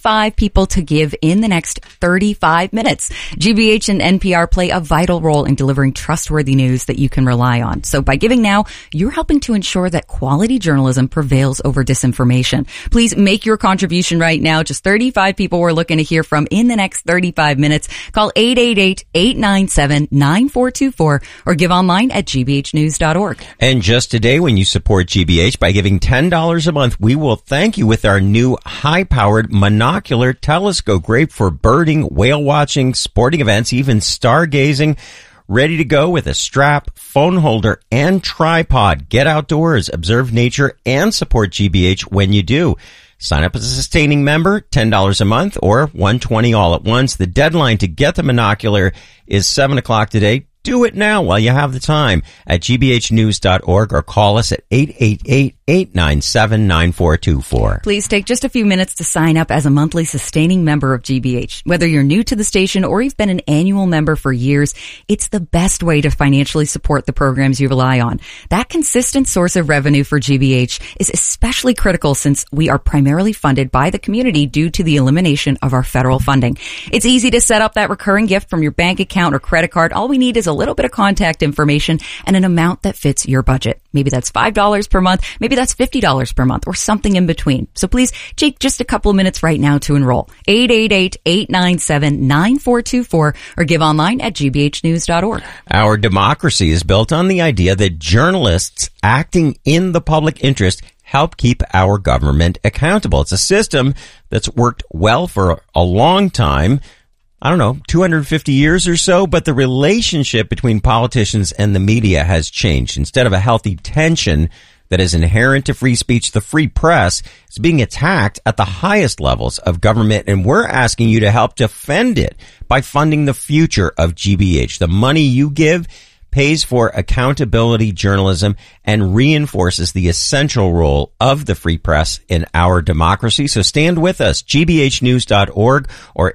35 people to give in the next 35 minutes. GBH and NPR play a vital role in delivering trustworthy news that you can rely on. So by giving now, you're helping to ensure that quality journalism prevails over disinformation. Please make your contribution right now. Just 35 people we're looking to hear from in the next 35 minutes. Call 888-897-9424 or give online at gbhnews.org. And just today, when you support GBH by giving $10 a month, we will thank you with our new high-powered monocular telescope. Great for birding, whale watching, sporting events, even stargazing. Ready to go with a strap, phone holder, and tripod. Get outdoors, observe nature, and support GBH when you do. Sign up as a sustaining member, $10 a month, or $120 all at once. The deadline to get the monocular is 7 o'clock today. Do it now while you have the time at gbhnews.org or call us at 888-897-9424. Please take just a few minutes to sign up as a monthly sustaining member of GBH. Whether you're new to the station or you've been an annual member for years, it's the best way to financially support the programs you rely on. That consistent source of revenue for GBH is especially critical since we are primarily funded by the community due to the elimination of our federal funding. It's easy to set up that recurring gift from your bank account or credit card. All we need is a little bit of contact information and an amount that fits your budget. Maybe that's $5 per month. Maybe that's $50 per month or something in between. So please take just a couple of minutes right now to enroll. 888-897-9424 or give online at gbhnews.org. Our democracy is built on the idea that journalists acting in the public interest help keep our government accountable. It's a system that's worked well for a long time. 250 years or so, but the relationship between politicians and the media has changed. Instead of a healthy tension that is inherent to free speech, the free press is being attacked at the highest levels of government, and we're asking you to help defend it by funding the future of GBH. The money you give pays for accountability journalism and reinforces the essential role of the free press in our democracy. So stand with us, gbhnews.org or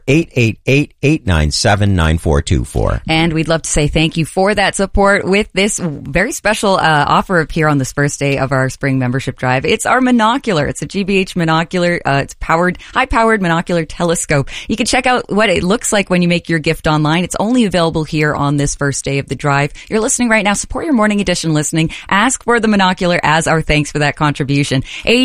888-897-9424. And we'd love to say thank you for that support with this very special offer up here on this first day of our spring membership drive. It's our monocular. It's a GBH monocular. It's high-powered monocular telescope. You can check out what it looks like when you make your gift online. It's only available here on this first day of the drive. You're listening right now. Support your morning edition listening. Ask for the monocular as our thanks for that contribution.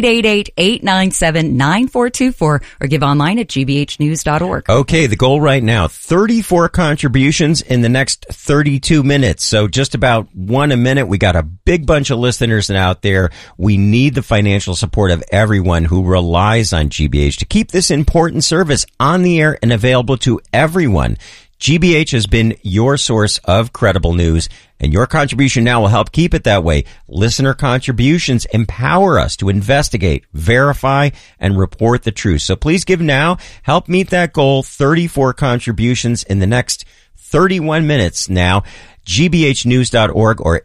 888-897-9424 or give online at gbhnews.org. Okay, the goal right now, 34 contributions in the next 32 minutes. So just about one a minute. We got a big bunch of listeners out there. We need the financial support of everyone who relies on GBH to keep this important service on the air and available to everyone. GBH has been your source of credible news, and your contribution now will help keep it that way. Listener contributions empower us to investigate, verify, and report the truth. So please give now. Help meet that goal. 34 contributions in the next 31 minutes now. gbhnews.org or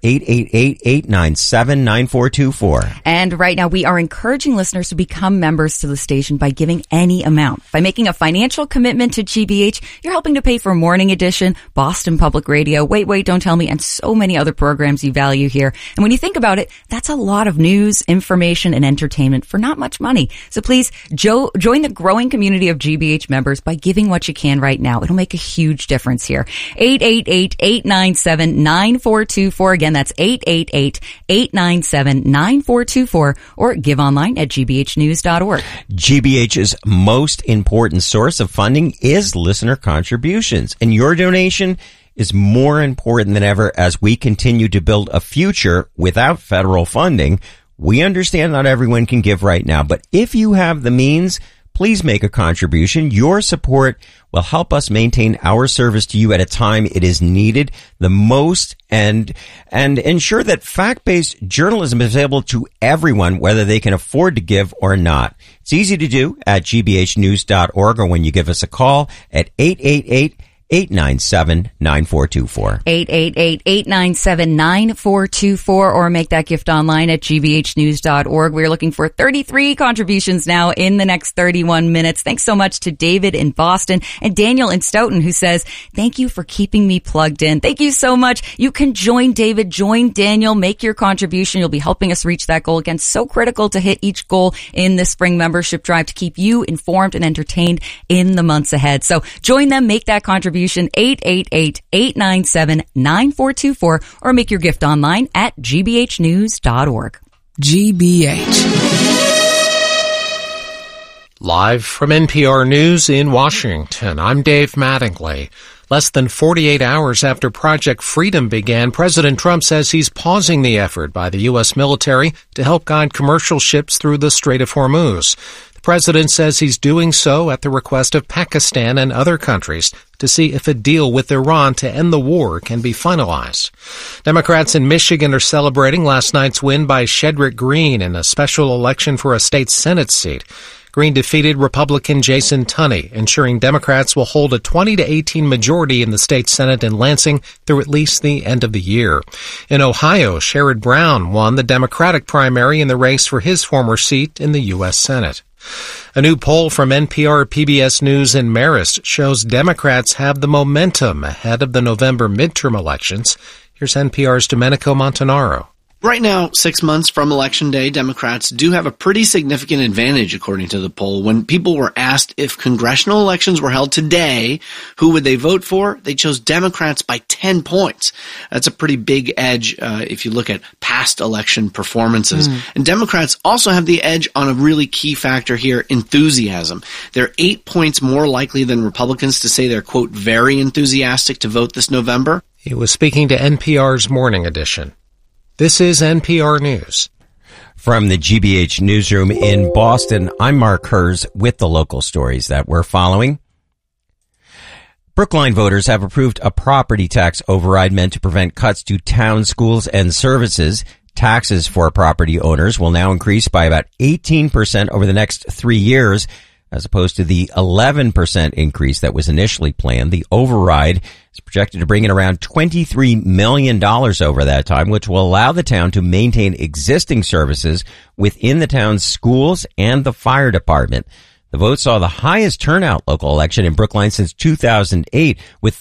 888-897-9424. And right now we are encouraging listeners to become members to the station by giving any amount. By making a financial commitment to GBH, you're helping to pay for Morning Edition, Boston Public Radio, Wait, Don't Tell Me, and so many other programs you value here. And when you think about it, that's a lot of news, information, and entertainment for not much money. So please join the growing community of GBH members by giving what you can right now. It'll make a huge difference here. 888-897-9424. Again, that's 888-897-9424 or give online at gbhnews.org. GBH's most important source of funding is listener contributions, and your donation is more important than ever as we continue to build a future without federal funding. We understand not everyone can give right now, but if you have the means, please make a contribution. Your support will help us maintain our service to you at a time it is needed the most and ensure that fact-based journalism is available to everyone, whether they can afford to give or not. It's easy to do at gbhnews.org or when you give us a call at 888 888-897-9424. 888-897-9424, or make that gift online at gbhnews.org. We're looking for 33 contributions now in the next 31 minutes. Thanks so much to David in Boston and Daniel in Stoughton, who says, thank you for keeping me plugged in. Thank you so much. You can join David, join Daniel, make your contribution. You'll be helping us reach that goal. Again, so critical to hit each goal in this spring membership drive to keep you informed and entertained in the months ahead. So join them, make that contribution, 888-897-9424, or make your gift online at gbhnews.org. GBH. Live from NPR News in Washington, I'm Dave Mattingly. Less than 48 hours after Project Freedom began, President Trump says he's pausing the effort by the U.S. military to help guide commercial ships through the Strait of Hormuz. The president says he's doing so at the request of Pakistan and other countries to see if a deal with Iran to end the war can be finalized. Democrats in Michigan are celebrating last night's win by Shedrick Green in a special election for a state Senate seat. Green defeated Republican Jason Tunney, ensuring Democrats will hold a 20-18 majority in the state Senate in Lansing through at least the end of the year. In Ohio, Sherrod Brown won the Democratic primary in the race for his former seat in the U.S. Senate. A new poll from NPR PBS News in Marist shows Democrats have the momentum ahead of the November midterm elections. Here's NPR's Domenico Montanaro. Right now, 6 months from Election Day, Democrats do have a pretty significant advantage, according to the poll. When people were asked if congressional elections were held today, who would they vote for? They chose Democrats by 10 points. That's a pretty big edge if you look at past election performances. And Democrats also have the edge on a really key factor here, enthusiasm. They're 8 points more likely than Republicans to say they're, quote, very enthusiastic to vote this November. He was speaking to NPR's Morning Edition. This is NPR News. From the GBH newsroom in Boston, I'm Mark Hers with the local stories that we're following. Brookline voters have approved a property tax override meant to prevent cuts to town schools and services. Taxes for property owners will now increase by about 18% over the next 3 years, as opposed to the 11% increase that was initially planned. The override is projected to bring in around $23 million over that time, which will allow the town to maintain existing services within the town's schools and the fire department. The vote saw the highest turnout local election in Brookline since 2008, with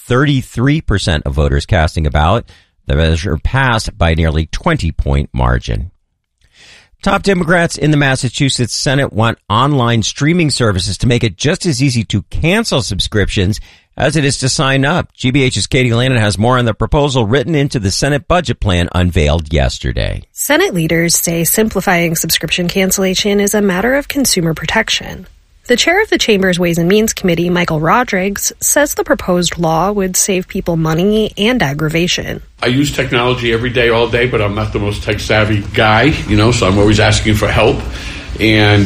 33% of voters casting a ballot. The measure passed by nearly 20-point margin. Top Democrats in the Massachusetts Senate want online streaming services to make it just as easy to cancel subscriptions as it is to sign up. GBH's Katie Lannon has more on the proposal written into the Senate budget plan unveiled yesterday. Senate leaders say simplifying subscription cancellation is a matter of consumer protection. The chair of the Chamber's Ways and Means Committee, Michael Rodrigues, says the proposed law would save people money and aggravation. I use technology every day, all day, but I'm not the most tech-savvy guy, so I'm always asking for help. And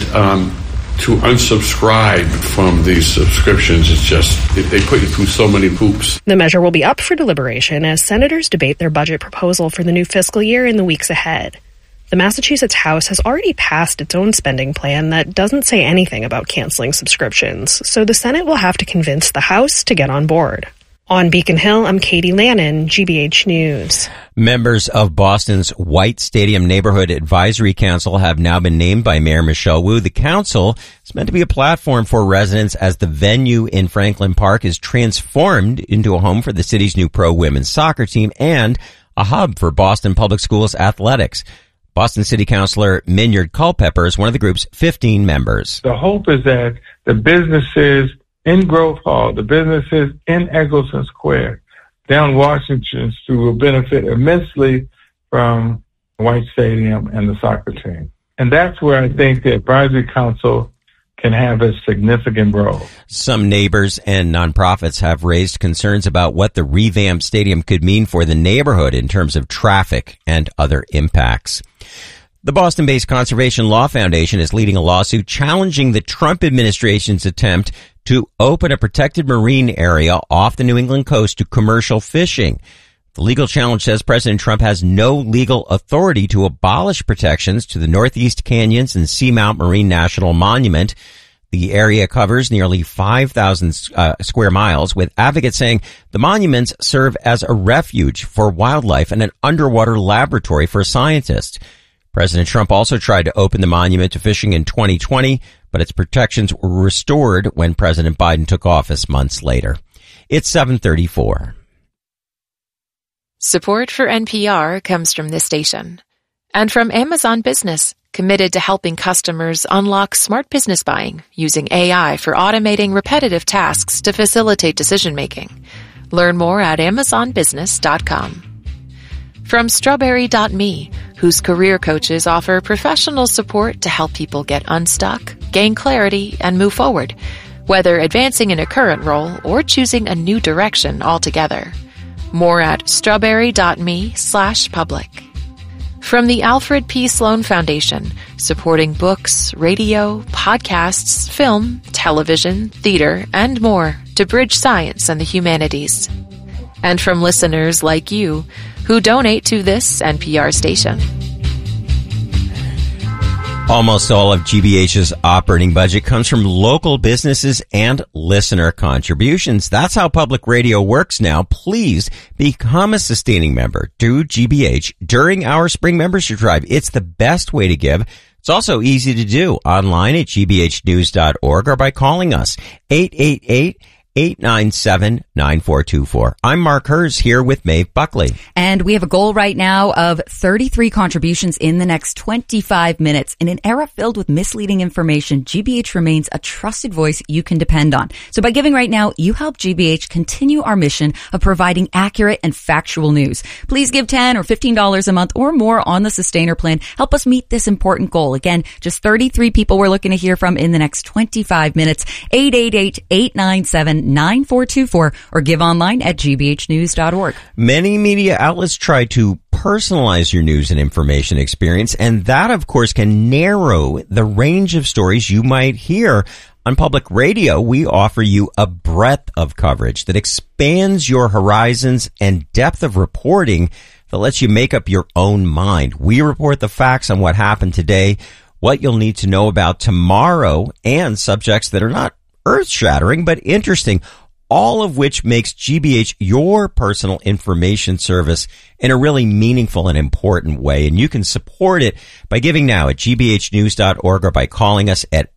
to unsubscribe from these subscriptions, it's just, they put you through so many hoops. The measure will be up for deliberation as senators debate their budget proposal for the new fiscal year in the weeks ahead. The Massachusetts House has already passed its own spending plan that doesn't say anything about canceling subscriptions, so the Senate will have to convince the House to get on board. On Beacon Hill, I'm Katie Lannon, GBH News. Members of Boston's White Stadium Neighborhood Advisory Council have now been named by Mayor Michelle Wu. The council is meant to be a platform for residents as the venue in Franklin Park is transformed into a home for the city's new pro women's soccer team and a hub for Boston Public Schools athletics. Boston City Councilor Minyard Culpepper is one of the group's 15 members. The hope is that the businesses in Grove Hall, the businesses in Eggleston Square, down Washington Street will benefit immensely from White Stadium and the soccer team. And that's where I think the Advisory Council can have a significant role. Some neighbors and nonprofits have raised concerns about what the revamped stadium could mean for the neighborhood in terms of traffic and other impacts. The Boston-based Conservation Law Foundation is leading a lawsuit challenging the Trump administration's attempt to open a protected marine area off the New England coast to commercial fishing. The legal challenge says President Trump has no legal authority to abolish protections to the Northeast Canyons and Seamount Marine National Monument. The area covers nearly 5,000 square miles, with advocates saying the monuments serve as a refuge for wildlife and an underwater laboratory for scientists. President Trump also tried to open the monument to fishing in 2020, but its protections were restored when President Biden took office months later. It's 7:34. Support for NPR comes from this station and from Amazon Business, committed to helping customers unlock smart business buying using AI for automating repetitive tasks to facilitate decision-making. Learn more at amazonbusiness.com. From Strawberry.me, whose career coaches offer professional support to help people get unstuck, gain clarity, and move forward, whether advancing in a current role or choosing a new direction altogether. More at strawberry.me/public. From the Alfred P. Sloan Foundation, supporting books, radio, podcasts, film, television, theater, and more to bridge science and the humanities. And from listeners like you who donate to this NPR station. Almost all of GBH's operating budget comes from local businesses and listener contributions. That's how public radio works now. Please become a sustaining member to GBH during our spring membership drive. It's the best way to give. It's also easy to do online at gbhnews.org or by calling us 888-897-9424. I'm Mark Hers here with Maeve Buckley. And we have a goal right now of 33 contributions in the next 25 minutes. In an era filled with misleading information, GBH remains a trusted voice you can depend on. So by giving right now, you help GBH continue our mission of providing accurate and factual news. Please give $10 or $15 a month or more on the Sustainer plan. Help us meet this important goal. Again, just 33 people we're looking to hear from in the next 25 minutes. 888-897-9424 or give online at gbhnews.org. Many media outlets try to personalize your news and information experience, and that, of course, can narrow the range of stories you might hear. On public radio, we offer you a breadth of coverage that expands your horizons and depth of reporting that lets you make up your own mind. We report the facts on what happened today, what you'll need to know about tomorrow, and subjects that are not earth-shattering, but interesting, all of which makes GBH your personal information service in a really meaningful and important way. And you can support it by giving now at gbhnews.org or by calling us at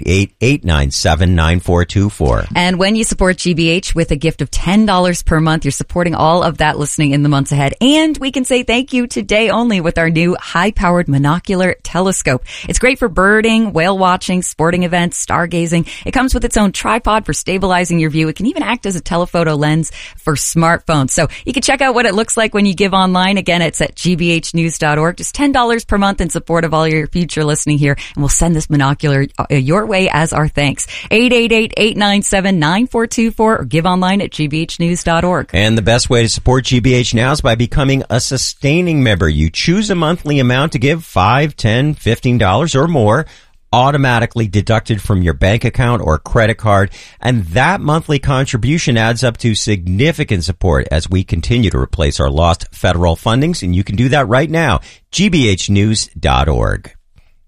888-897-9424. And when you support GBH with a gift of $10 per month, you're supporting all of that listening in the months ahead. And we can say thank you today only with our new high-powered monocular telescope. It's great for birding, whale watching, sporting events, stargazing. It comes with its own tripod for stabilizing your view. It can even act as a telephoto lens for smartphones. So you can check out what it looks like when you give online. Again, it's at gbhnews.org. Just $10 per month in support of all your future listening here. And we'll send this monocular your way as our thanks. 888-897-9424 or give online at gbhnews.org. And the best way to support GBH now is by becoming a sustaining member. You choose a monthly amount to give, $5, $10, $15 or more, automatically deducted from your bank account or credit card, and that monthly contribution adds up to significant support as we continue to replace our lost federal fundings, and you can do that right now, gbhnews.org.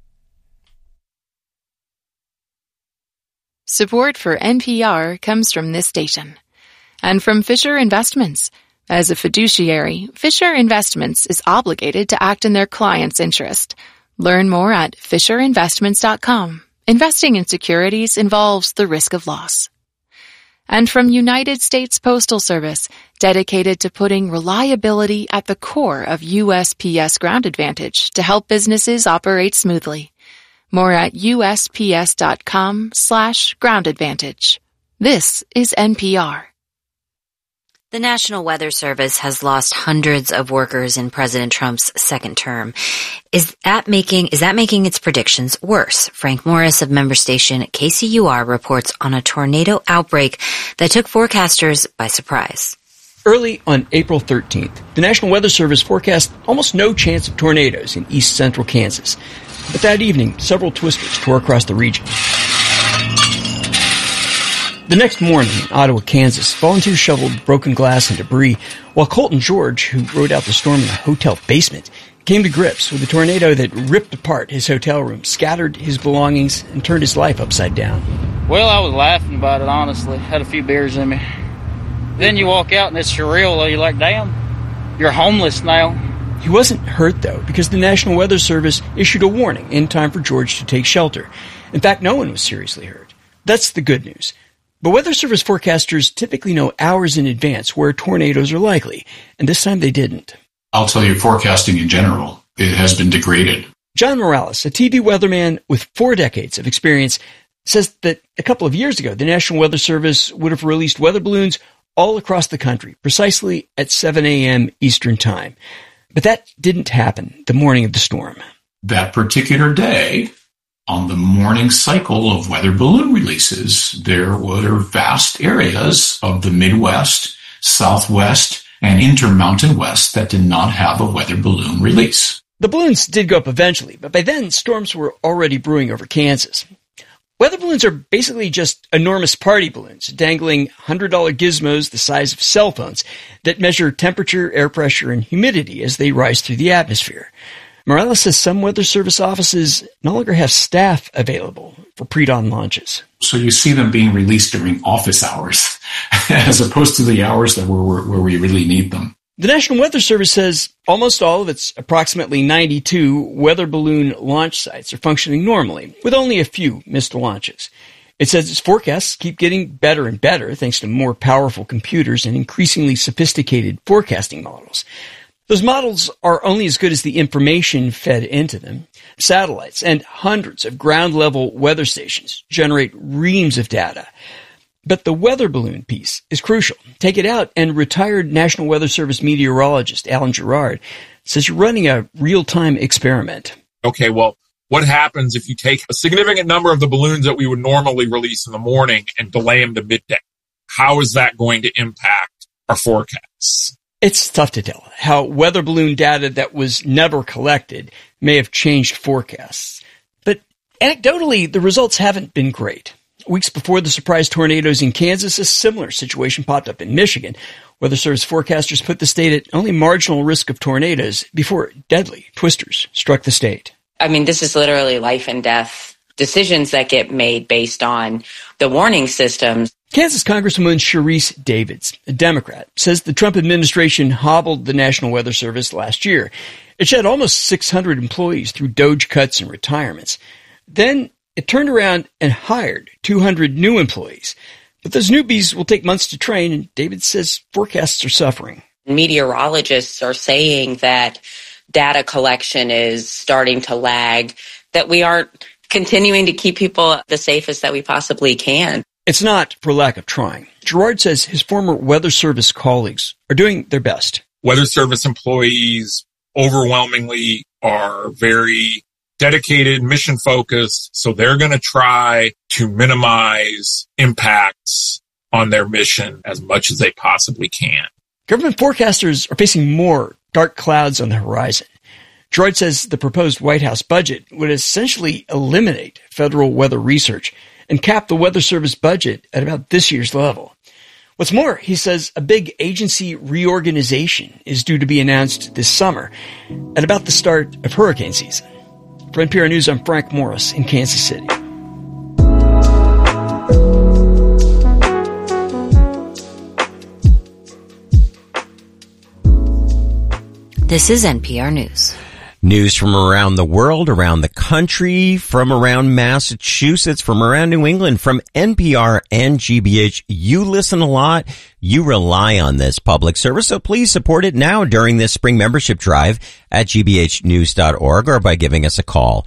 Support for NPR comes from this station and from Fisher Investments. As a fiduciary, Fisher Investments is obligated to act in their client's interest. Learn more at FisherInvestments.com. Investing in securities involves the risk of loss. And from United States Postal Service, dedicated to putting reliability at the core of USPS Ground Advantage to help businesses operate smoothly. More at USPS.com/Ground Advantage. This is NPR. The National Weather Service has lost hundreds of workers in President Trump's second term. Is that making its predictions worse? Frank Morris of member station KCUR reports on a tornado outbreak that took forecasters by surprise. Early on April 13th, the National Weather Service forecast almost no chance of tornadoes in east central Kansas. But that evening, several twisters tore across the region. The next morning in Ottawa, Kansas, volunteers shoveled broken glass and debris, while Colton George, who rode out the storm in a hotel basement, came to grips with a tornado that ripped apart his hotel room, scattered his belongings, and turned his life upside down. Well, I was laughing about it, honestly. Had a few beers in me. Then you walk out and it's surreal. You're like, damn, you're homeless now. He wasn't hurt, though, because the National Weather Service issued a warning in time for George to take shelter. In fact, no one was seriously hurt. That's the good news. But Weather Service forecasters typically know hours in advance where tornadoes are likely, and this time they didn't. I'll tell you, forecasting in general, it has been degraded. John Morales, a TV weatherman with 4 decades of experience, says that a couple of years ago, the National Weather Service would have released weather balloons all across the country, precisely at 7 a.m. Eastern Time. But that didn't happen the morning of the storm. That particular day, on the morning cycle of weather balloon releases, there were vast areas of the Midwest, Southwest, and Intermountain West that did not have a weather balloon release. The balloons did go up eventually, but by then storms were already brewing over Kansas. Weather balloons are basically just enormous party balloons, dangling $100 gizmos the size of cell phones that measure temperature, air pressure, and humidity as they rise through the atmosphere. Morales says some Weather Service offices no longer have staff available for pre-dawn launches. So you see them being released during office hours as opposed to the hours that where we really need them. The National Weather Service says almost all of its approximately 92 weather balloon launch sites are functioning normally, with only a few missed launches. It says its forecasts keep getting better and better thanks to more powerful computers and increasingly sophisticated forecasting models. Those models are only as good as the information fed into them. Satellites and hundreds of ground-level weather stations generate reams of data. But the weather balloon piece is crucial. Take it out, and retired National Weather Service meteorologist Alan Gerard says you're running a real-time experiment. Okay, well, what happens if you take a significant number of the balloons that we would normally release in the morning and delay them to midday? How is that going to impact our forecasts? It's tough to tell how weather balloon data that was never collected may have changed forecasts. But anecdotally, the results haven't been great. Weeks before the surprise tornadoes in Kansas, a similar situation popped up in Michigan. Weather Service forecasters put the state at only marginal risk of tornadoes before deadly twisters struck the state. I mean, this is literally life and death decisions that get made based on the warning systems. Kansas Congresswoman Sharice Davids, a Democrat, says the Trump administration hobbled the National Weather Service last year. It shed almost 600 employees through DOGE cuts and retirements. Then it turned around and hired 200 new employees. But those newbies will take months to train, and Davids says forecasts are suffering. Meteorologists are saying that data collection is starting to lag, that we aren't continuing to keep people the safest that we possibly can. It's not for lack of trying. Gerard says his former Weather Service colleagues are doing their best. Weather Service employees overwhelmingly are very dedicated, mission-focused, so they're going to try to minimize impacts on their mission as much as they possibly can. Government forecasters are facing more dark clouds on the horizon. Gerard says the proposed White House budget would essentially eliminate federal weather research and cap the Weather Service budget at about this year's level. What's more, he says a big agency reorganization is due to be announced this summer at about the start of hurricane season. For NPR News, I'm Frank Morris in Kansas City. This is NPR News. News from around the world, around the country, from around Massachusetts, from around New England, from NPR and GBH. You listen a lot. You rely on this public service, so please support it now during this spring membership drive at gbhnews.org or by giving us a call.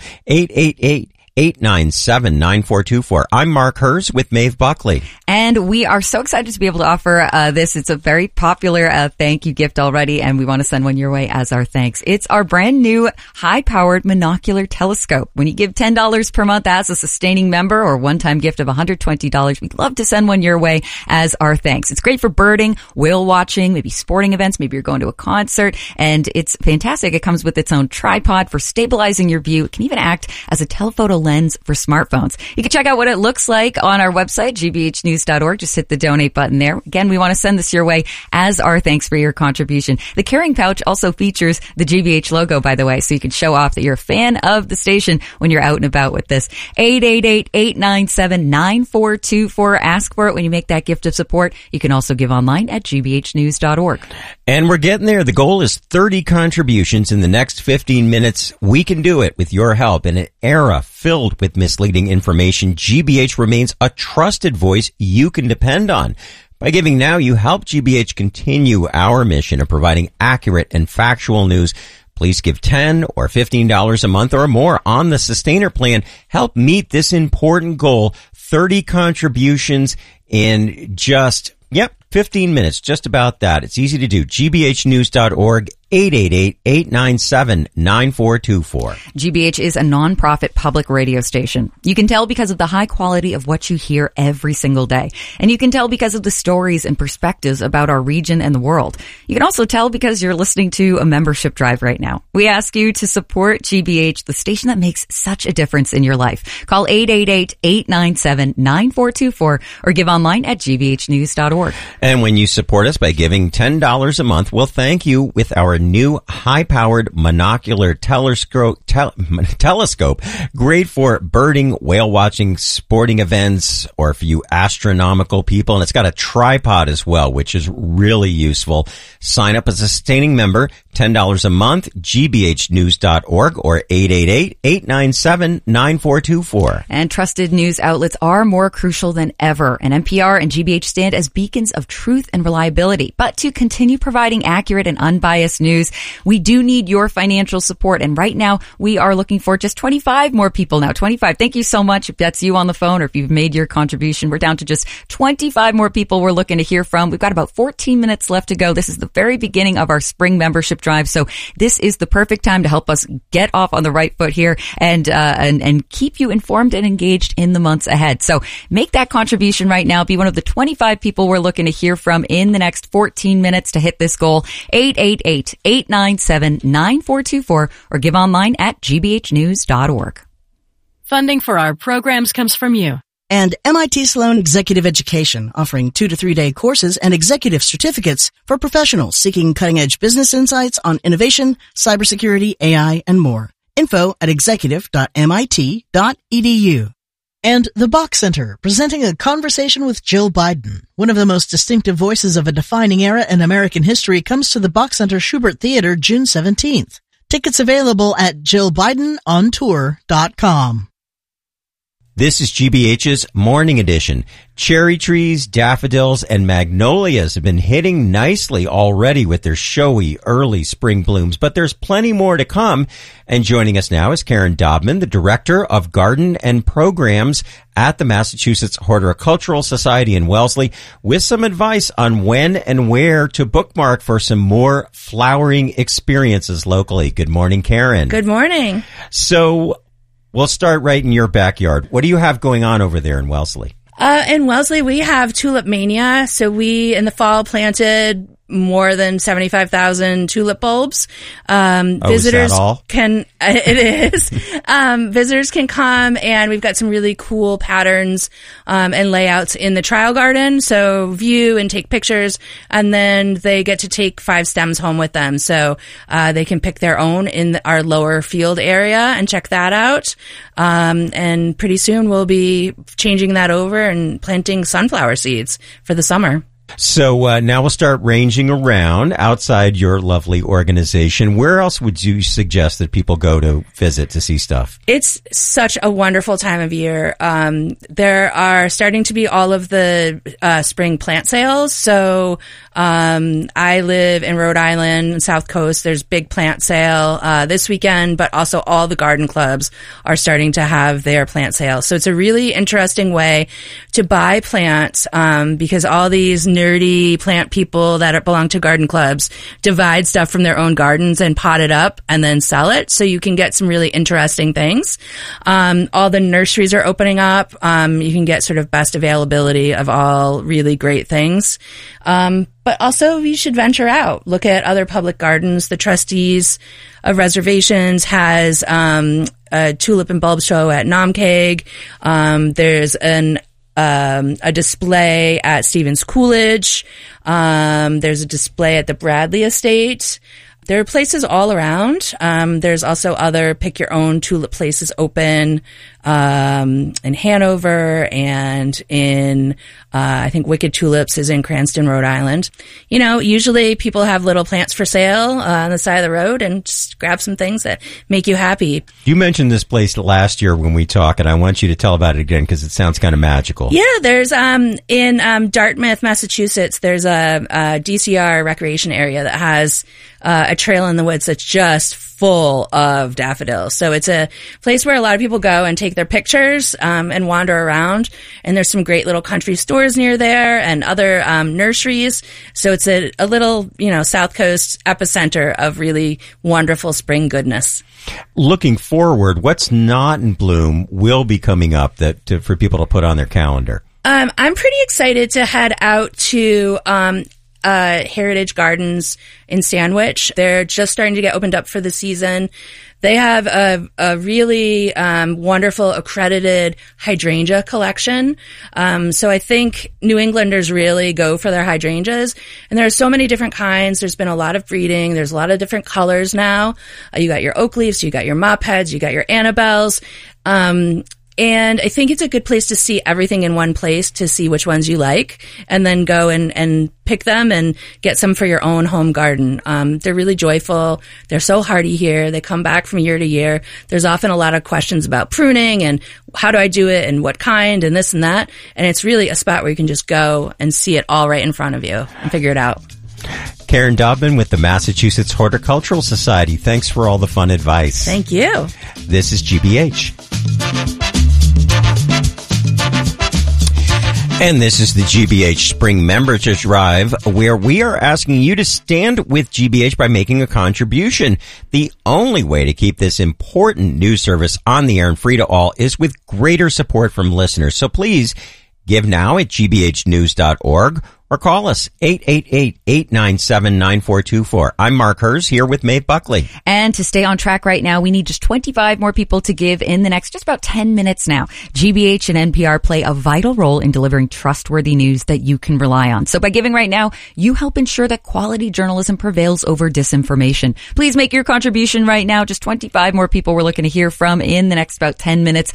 888-897-9424. I'm Mark Hers with Maeve Buckley. And we are so excited to be able to offer this. It's a very popular thank you gift already, and we want to send one your way as our thanks. It's our brand new high-powered monocular telescope. When you give $10 per month as a sustaining member or one-time gift of $120, we'd love to send one your way as our thanks. It's great for birding, whale watching, maybe sporting events, maybe you're going to a concert, and it's fantastic. It comes with its own tripod for stabilizing your view. It can even act as a telephoto lens for smartphones. You can check out what it looks like on our website, gbhnews.org. Just hit the donate button there. Again, we want to send this your way as our thanks for your contribution. The carrying pouch also features the GBH logo, by the way, so you can show off that you're a fan of the station when you're out and about with this. 888-897-9424. Ask for it when you make that gift of support. You can also give online at gbhnews.org. And we're getting there. The goal is 30 contributions in the next 15 minutes. We can do it with your help. In an era filled with misleading information, GBH remains a trusted voice you can depend on. By giving now, you help GBH continue our mission of providing accurate and factual news. Please give $10 or $15 a month or more on the Sustainer Plan. Help meet this important goal. 30 contributions in just, 15 minutes, just about that. It's easy to do. gbhnews.org, 888-897-9424. GBH is a nonprofit public radio station. You can tell because of the high quality of what you hear every single day. And you can tell because of the stories and perspectives about our region and the world. You can also tell because you're listening to a membership drive right now. We ask you to support GBH, the station that makes such a difference in your life. Call 888-897-9424 or give online at gbhnews.org. And when you support us by giving $10 a month, we'll thank you with our new high-powered monocular telescope, great for birding, whale watching, sporting events, or for you astronomical people. And it's got a tripod as well, which is really useful. Sign up as a sustaining member, $10 a month, gbhnews.org or 888-897-9424. And trusted news outlets are more crucial than ever. And NPR and GBH stand as beacons of truth and reliability. But to continue providing accurate and unbiased news, we do need your financial support. And right now, we are looking for just 25 more people now. 25. Thank you so much. If that's you on the phone or if you've made your contribution, we're down to just 25 more people we're looking to hear from. We've got about 14 minutes left to go. This is the very beginning of our spring membership drive. So this is the perfect time to help us get off on the right foot here and keep you informed and engaged in the months ahead. So make that contribution right now. Be one of the 25 people we're looking to hear from in the next 14 minutes to hit this goal. 888-897-9424 or give online at gbhnews.org. Funding for our programs comes from you. And MIT Sloan Executive Education, offering 2 to 3 day courses and executive certificates for professionals seeking cutting-edge business insights on innovation, cybersecurity, AI, and more. Info at executive.mit.edu. And the Bach Center, presenting a conversation with Jill Biden. One of the most distinctive voices of a defining era in American history comes to the Bach Center Schubert Theater June 17th. Tickets available at JillBidenOnTour.com. This is GBH's Morning Edition. Cherry trees, daffodils, and magnolias have been hitting nicely already with their showy early spring blooms, but there's plenty more to come. And joining us now is Karen Dobman, the Director of Garden and Programs at the Massachusetts Horticultural Society in Wellesley, with some advice on when and where to bookmark for some more flowering experiences locally. Good morning, Karen. Good morning. So, we'll start right in your backyard. What do you have going on over there in Wellesley? In Wellesley, we have Tulip Mania. So we, in the fall, planted more than 75,000 tulip bulbs. Visitors is that all? It is. Visitors can come, and we've got some really cool patterns, and layouts in the trial garden. So view and take pictures, and then they get to take 5 stems home with them. So, they can pick their own in our lower field area and check that out. And pretty soon we'll be changing that over and planting sunflower seeds for the summer. So now we'll start ranging around outside your lovely organization. Where else would you suggest that people go to visit to see stuff? It's such a wonderful time of year. There are starting to be all of the spring plant sales. So I live in Rhode Island, South Coast. There's big plant sale this weekend, but also all the garden clubs are starting to have their plant sales. So it's a really interesting way to buy plants because all these nerdy plant people that belong to garden clubs divide stuff from their own gardens and pot it up and then sell it. So you can get some really interesting things. All the nurseries are opening up. You can get sort of best availability of all really great things. But also you should venture out, look at other public gardens. The trustees of reservations has a tulip and bulb show at Namkeg. There's a display at Stevens Coolidge. There's a display at the Bradley Estate. There are places all around. There's also other pick your own tulip places open in Hanover and in I think Wicked Tulips is in Cranston, Rhode Island. You know, usually people have little plants for sale on the side of the road, and just grab some things that make you happy. You mentioned this place last year when we talked, and I want you to tell about it again because it sounds kind of magical. Yeah, there's in Dartmouth, Massachusetts, there's a DCR recreation area that has a trail in the woods that's just full of daffodils. So it's a place where a lot of people go and take their pictures and wander around. And there's some great little country stores near there and other nurseries. So it's a little, South Coast epicenter of really wonderful spring goodness. Looking forward, what's not in bloom will be coming up for people to put on their calendar? I'm pretty excited to head out to Heritage Gardens in Sandwich. They're just starting to get opened up for the season. They have a really wonderful accredited hydrangea collection. So I think New Englanders really go for their hydrangeas. And there are so many different kinds. There's been a lot of breeding. There's a lot of different colors now. You got your oak leaves, you got your mop heads, you got your Annabelles. And I think it's a good place to see everything in one place, to see which ones you like, and then go and pick them and get some for your own home garden. They're really joyful. They're so hardy here. They come back from year to year. There's often a lot of questions about pruning and how do I do it and what kind and this and that. And it's really a spot where you can just go and see it all right in front of you and figure it out. Karen Dobman with the Massachusetts Horticultural Society. Thanks for all the fun advice. Thank you. This is GBH. And this is the GBH Spring Membership Drive, where we are asking you to stand with GBH by making a contribution. The only way to keep this important news service on the air and free to all is with greater support from listeners. So please give now at gbhnews.org or call us 888-897-9424. I'm Mark Hers here with Maeve Buckley. And to stay on track right now, we need just 25 more people to give in the next just about 10 minutes now. GBH and NPR play a vital role in delivering trustworthy news that you can rely on. So by giving right now, you help ensure that quality journalism prevails over disinformation. Please make your contribution right now. Just 25 more people we're looking to hear from in the next about 10 minutes.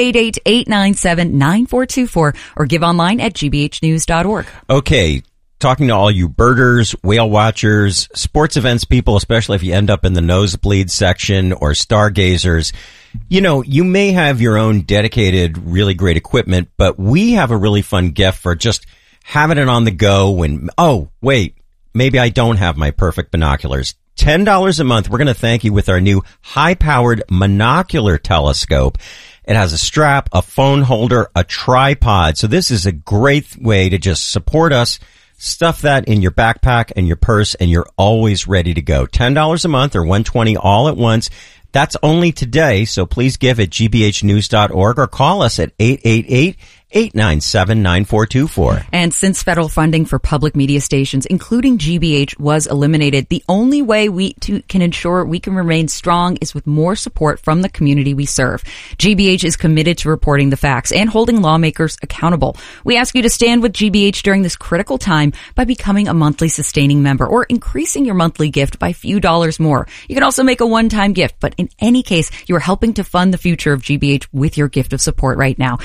888-897-9424 or give online at gbhnews.org. Okay. Talking to all you birders, whale watchers, sports events people, especially if you end up in the nosebleed section, or stargazers. You may have your own dedicated, really great equipment, but we have a really fun gift for just having it on the go when, oh, wait, maybe I don't have my perfect binoculars. $10 a month. We're going to thank you with our new high-powered monocular telescope. It has a strap, a phone holder, a tripod. So this is a great way to just support us. Stuff that in your backpack and your purse, and you're always ready to go. $10 a month or $120 all at once. That's only today, so please give at gbhnews.org or call us at 888-897-9424. And since federal funding for public media stations, including GBH, was eliminated, the only way we can ensure we can remain strong is with more support from the community we serve. GBH is committed to reporting the facts and holding lawmakers accountable. We ask you to stand with GBH during this critical time by becoming a monthly sustaining member or increasing your monthly gift by a few dollars more. You can also make a one-time gift, but in any case, you are helping to fund the future of GBH with your gift of support right now.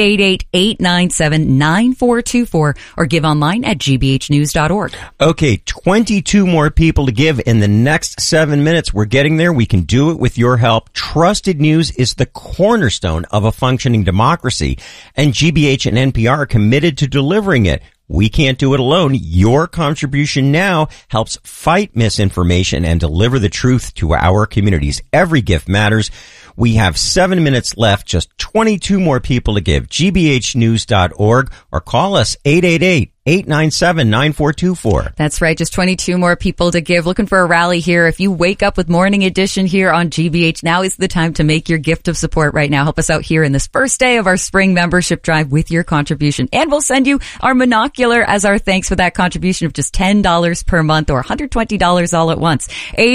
888-897-9424 or give online at gbhnews.org. Okay, 22 more people to give in the next 7 minutes. We're getting there. We can do it with your help. Trusted news is the cornerstone of a functioning democracy, and GBH and NPR are committed to delivering it. We can't do it alone. Your contribution now helps fight misinformation and deliver the truth to our communities. Every gift matters. We have 7 minutes left, just 22 more people to give. gbhnews.org or call us 888 888-897-9424. That's right. Just 22 more people to give. Looking for a rally here. If you wake up with Morning Edition here on GBH, now is the time to make your gift of support right now. Help us out here in this first day of our spring membership drive with your contribution. And we'll send you our monocular as our thanks for that contribution of just $10 per month or $120 all at once.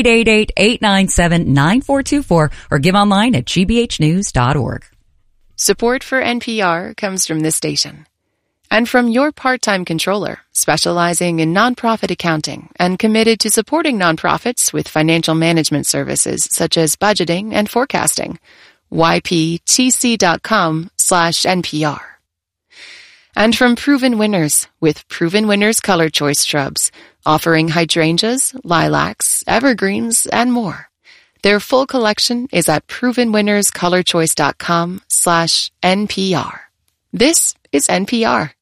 888-897-9424 or give online at gbhnews.org. Support for NPR comes from this station and from your part-time controller, specializing in nonprofit accounting and committed to supporting nonprofits with financial management services such as budgeting and forecasting. yptc.com/NPR. And from Proven Winners with Proven Winners Color Choice Shrubs, offering hydrangeas, lilacs, evergreens, and more. Their full collection is at provenwinnerscolorchoice.com/NPR. This is NPR.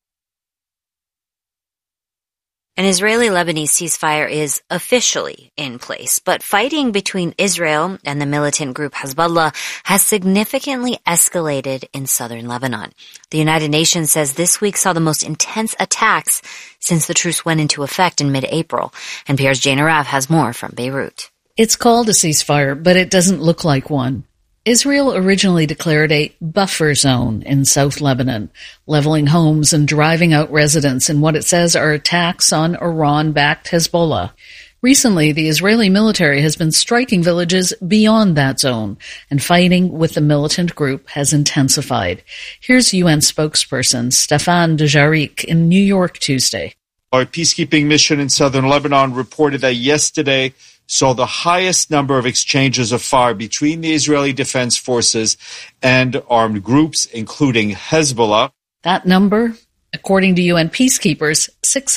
An Israeli-Lebanese ceasefire is officially in place, but fighting between Israel and the militant group Hezbollah has significantly escalated in southern Lebanon. The United Nations says this week saw the most intense attacks since the truce went into effect in mid-April. NPR's Jane Araf has more from Beirut. It's called a ceasefire, but it doesn't look like one. Israel originally declared a buffer zone in South Lebanon, leveling homes and driving out residents in what it says are attacks on Iran-backed Hezbollah. Recently, the Israeli military has been striking villages beyond that zone, and fighting with the militant group has intensified. Here's UN spokesperson Stéphane Dujarric in New York Tuesday. Our peacekeeping mission in southern Lebanon reported that yesterday saw the highest number of exchanges of fire between the Israeli Defense Forces and armed groups, including Hezbollah. That number, according to UN peacekeepers,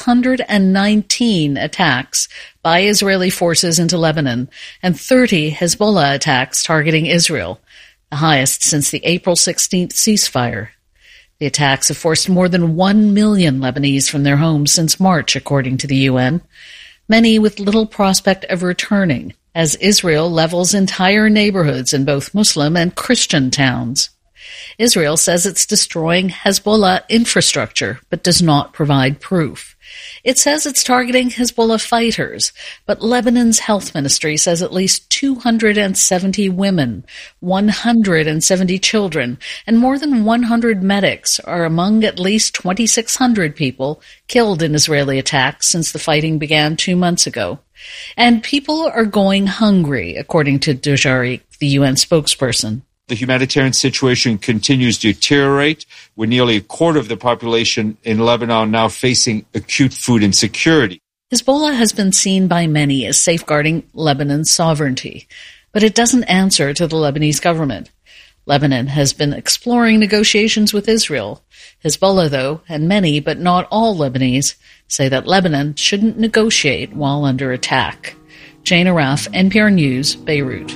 619 attacks by Israeli forces into Lebanon and 30 Hezbollah attacks targeting Israel, the highest since the April 16th ceasefire. The attacks have forced more than 1 million Lebanese from their homes since March, according to the UN. Many with little prospect of returning, as Israel levels entire neighborhoods in both Muslim and Christian towns. Israel says it's destroying Hezbollah infrastructure, but does not provide proof. It says it's targeting Hezbollah fighters, but Lebanon's health ministry says at least 270 women, 170 children, and more than 100 medics are among at least 2,600 people killed in Israeli attacks since the fighting began 2 months ago. And people are going hungry, according to Dujarric, the UN spokesperson. The humanitarian situation continues to deteriorate, with nearly a quarter of the population in Lebanon now facing acute food insecurity. Hezbollah has been seen by many as safeguarding Lebanon's sovereignty, but it doesn't answer to the Lebanese government. Lebanon has been exploring negotiations with Israel. Hezbollah, though, and many, but not all Lebanese, say that Lebanon shouldn't negotiate while under attack. Jane Araf, NPR News, Beirut.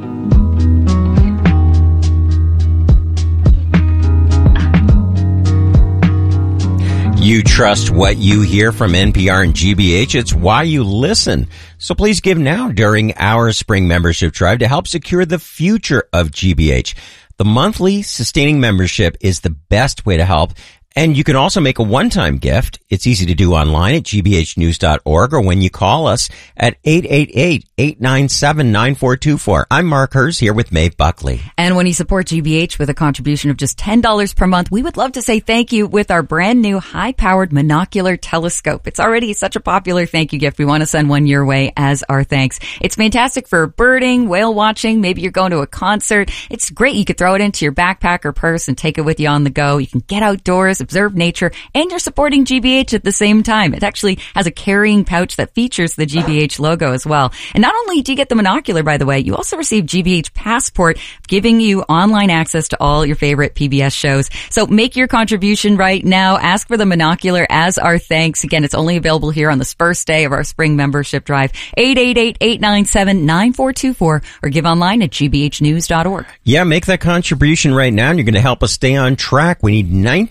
You trust what you hear from NPR and GBH. It's why you listen. So please give now during our spring membership drive to help secure the future of GBH. The monthly sustaining membership is the best way to help. And you can also make a one-time gift. It's easy to do online at gbhnews.org or when you call us at 888-897-9424. I'm Mark Hers here with Maeve Buckley. And when you support GBH with a contribution of just $10 per month, we would love to say thank you with our brand new high-powered monocular telescope. It's already such a popular thank you gift. We want to send one your way as our thanks. It's fantastic for birding, whale watching. Maybe you're going to a concert. It's great. You could throw it into your backpack or purse and take it with you on the go. You can get outdoors, observe nature, and you're supporting GBH at the same time. It actually has a carrying pouch that features the GBH logo as well. And not only do you get the monocular, by the way, you also receive GBH Passport, giving you online access to all your favorite PBS shows. So make your contribution right now. Ask for the monocular as our thanks. Again, it's only available here on this first day of our spring membership drive. 888-897-9424 or give online at gbhnews.org. Yeah, make that contribution right now and you're going to help us stay on track. We need 19 more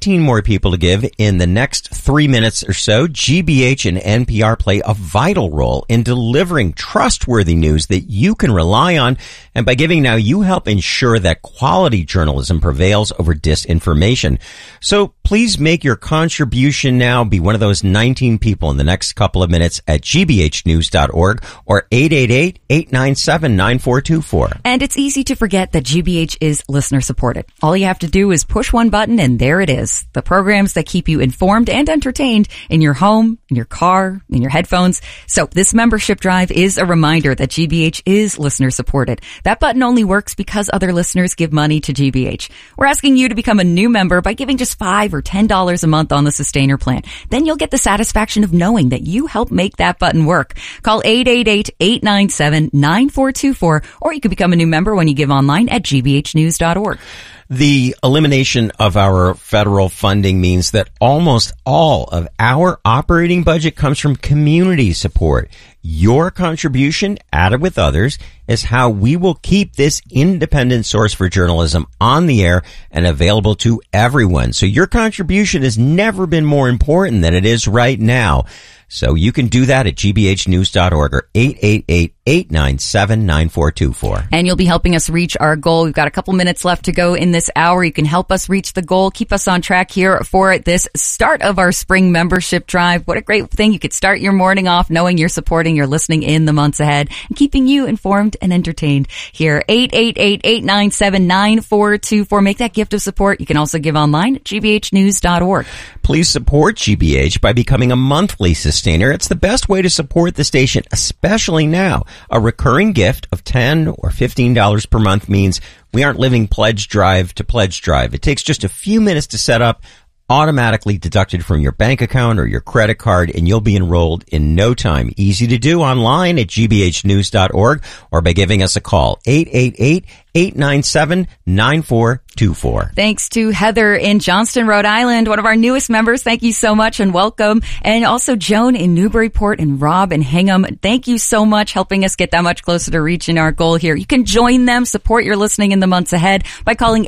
people to give in the next 3 minutes or so. GBH and NPR play a vital role in delivering trustworthy news that you can rely on. And by giving now, you help ensure that quality journalism prevails over disinformation. So please make your contribution now. Be one of those 19 people in the next couple of minutes at gbhnews.org or 888-897-9424. And it's easy to forget that GBH is listener supported. All you have to do is push one button and there it is. The programs that keep you informed and entertained in your home, in your car, in your headphones. So this membership drive is a reminder that GBH is listener supported. That button only works because other listeners give money to GBH. We're asking you to become a new member by giving just $5 or $10 a month on the Sustainer plan. Then you'll get the satisfaction of knowing that you helped make that button work. Call 888-897-9424 or you can become a new member when you give online at gbhnews.org. The elimination of our federal funding means that almost all of our operating budget comes from community support. Your contribution, added with others, is how we will keep this independent source for journalism on the air and available to everyone. So your contribution has never been more important than it is right now. So you can do that at gbhnews.org or 888-897-9424. And you'll be helping us reach our goal. We've got a couple minutes left to go in this hour. You can help us reach the goal. Keep us on track here for this start of our spring membership drive. What a great thing. You could start your morning off knowing you're supporting, you're listening in the months ahead and keeping you informed and entertained here. 888-897-9424. Make that gift of support. You can also give online at gbhnews.org. Please support GBH by becoming a monthly sustainer. It's the best way to support the station, especially now. A recurring gift of $10 or $15 per month means we aren't living pledge drive to pledge drive. It takes just a few minutes to set up, automatically deducted from your bank account or your credit card, and you'll be enrolled in no time. Easy to do online at gbhnews.org or by giving us a call, 888-897-9424. Thanks to Heather in Johnston, Rhode Island, one of our newest members. Thank you so much and welcome. And also Joan in Newburyport and Rob in Hingham. Thank you so much, helping us get that much closer to reaching our goal here. You can join them, support your listening in the months ahead by calling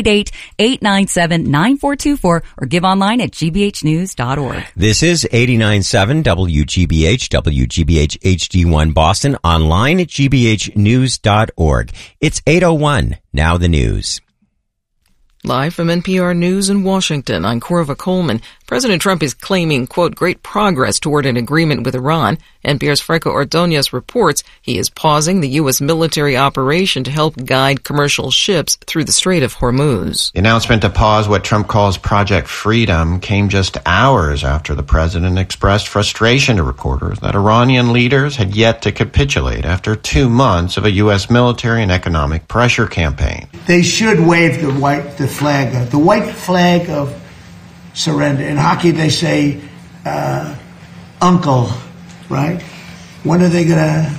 888-897-9424 or give online at gbhnews.org. This is 89.7 WGBH, WGBH HD1 Boston, online at gbhnews.org. It's 8:01. Now the news. Live from NPR News in Washington, I'm Corva Coleman. President Trump is claiming, quote, great progress toward an agreement with Iran. NPR's Franco Ordonez reports he is pausing the U.S. military operation to help guide commercial ships through the Strait of Hormuz. The announcement to pause what Trump calls Project Freedom came just hours after the president expressed frustration to reporters that Iranian leaders had yet to capitulate after 2 months of a U.S. military and economic pressure campaign. They should wave the white flag of surrender. In hockey, they say, uncle, right? When are they gonna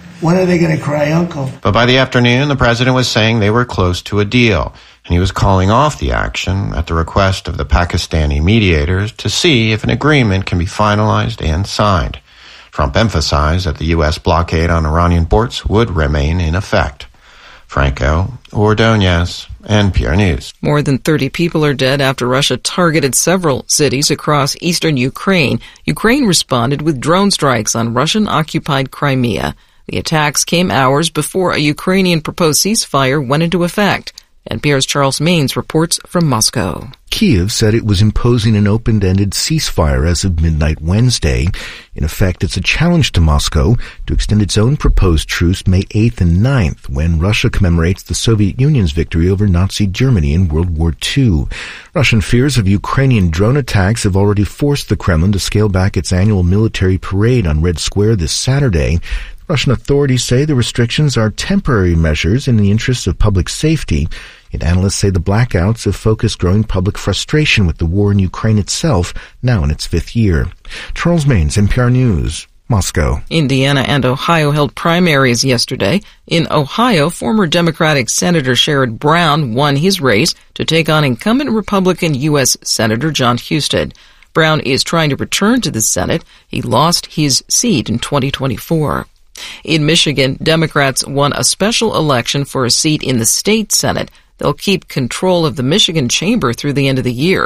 cry uncle? But by the afternoon, the president was saying they were close to a deal, and he was calling off the action at the request of the Pakistani mediators to see if an agreement can be finalized and signed. Trump emphasized that the U.S. blockade on Iranian ports would remain in effect. Franco Ordonez, NPR News. More than 30 people are dead after Russia targeted several cities across eastern Ukraine. Ukraine responded with drone strikes on Russian-occupied Crimea. The attacks came hours before a Ukrainian proposed ceasefire went into effect. NPR's Charles Maines reports from Moscow. Kyiv said it was imposing an open-ended ceasefire as of midnight Wednesday. In effect, it's a challenge to Moscow to extend its own proposed truce May 8th and 9th, when Russia commemorates the Soviet Union's victory over Nazi Germany in World War II. Russian fears of Ukrainian drone attacks have already forced the Kremlin to scale back its annual military parade on Red Square this Saturday. Russian authorities say the restrictions are temporary measures in the interests of public safety. Yet analysts say the blackouts have focused growing public frustration with the war in Ukraine itself, now in its 5th year. Charles Maines, NPR News, Moscow. Indiana and Ohio held primaries yesterday. In Ohio, former Democratic Senator Sherrod Brown won his race to take on incumbent Republican U.S. Senator John Husted. Brown is trying to return to the Senate. He lost his seat in 2024. In Michigan, Democrats won a special election for a seat in the state Senate. They'll keep control of the Michigan chamber through the end of the year.